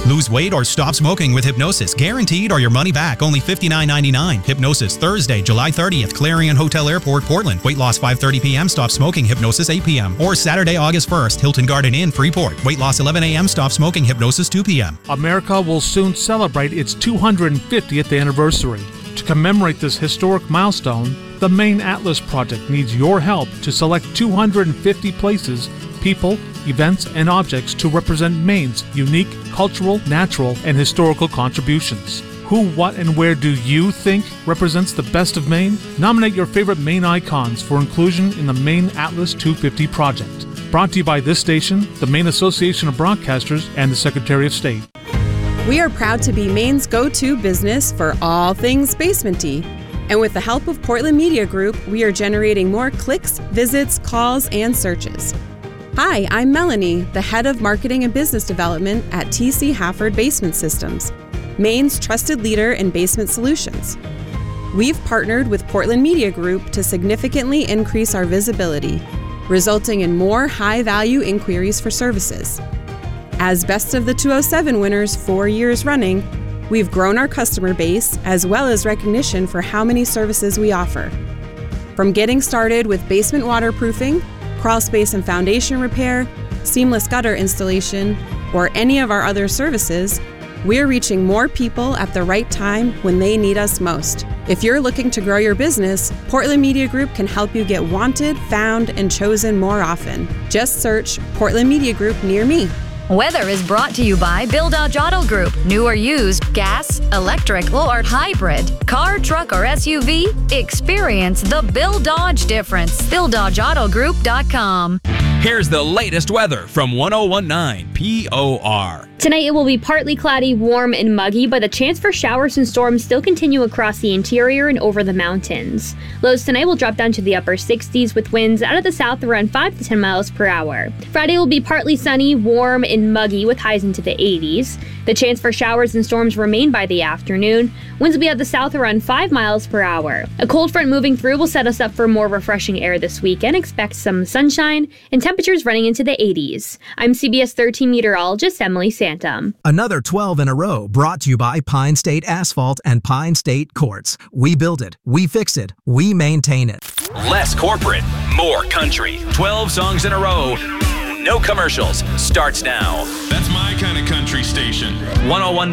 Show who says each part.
Speaker 1: Lose weight or stop smoking with Hypnosis. Guaranteed or your money back. Only $59.99. Hypnosis, Thursday, July 30th, Clarion Hotel Airport, Portland. Weight loss 5:30 p.m. Stop smoking. Hypnosis 8 p.m. Or Saturday, August 1st, Hilton Garden Inn, Freeport. Weight loss 11 a.m. Stop smoking. Hypnosis 2 p.m.
Speaker 2: America will soon celebrate its 250th anniversary. To commemorate this historic milestone, the Maine Atlas Project needs your help to select 250 places, people, events, and objects to represent Maine's unique cultural, natural, and historical contributions. Who, what, and where do you think represents the best of Maine? Nominate your favorite Maine icons for inclusion in the Maine Atlas 250 project. Brought to you by this station, the Maine Association of Broadcasters, and the Secretary of State.
Speaker 3: We are proud to be Maine's go-to business for all things basement-y. And with the help of Portland Media Group, we are generating more clicks, visits, calls, and searches. Hi, I'm Melanie, the head of marketing and business development at TC Hafford Basement Systems, Maine's trusted leader in basement solutions. We've partnered with Portland Media Group to significantly increase our visibility, resulting in more high-value inquiries for services. As Best of the 207 winners 4 years running, we've grown our customer base as well as recognition for how many services we offer. From getting started with basement waterproofing, crawl space and foundation repair, seamless gutter installation, or any of our other services, we're reaching more people at the right time when they need us most. If you're looking to grow your business, Portland Media Group can help you get wanted, found, and chosen more often. Just search Portland Media Group near me.
Speaker 4: Weather is brought to you by Bill Dodge Auto Group. New or used, gas, electric, or hybrid, car, truck, or SUV, experience the Bill Dodge difference. BillDodgeAutoGroup.com.
Speaker 5: Here's the latest weather from 1019 POR.
Speaker 6: Tonight it will be partly cloudy, warm, and muggy, but the chance for showers and storms still continue across the interior and over the mountains. Lows tonight will drop down to the upper 60s with winds out of the south around 5 to 10 miles per hour. Friday will be partly sunny, warm, and muggy with highs into the 80s. The chance for showers and storms remain by the afternoon. Winds will be out the south around 5 miles per hour. A cold front moving through will set us up for more refreshing air this weekend. Expect some sunshine and temperatures running into the 80s. I'm CBS 13 meteorologist Emily Santum.
Speaker 7: Another 12 in a row brought to you by Pine State Asphalt and Pine State Quartz. We build it, we fix it, we maintain it.
Speaker 5: Less corporate, more country. 12 songs in a row. No commercials. Starts now.
Speaker 8: That's my kind of country station.
Speaker 5: 1019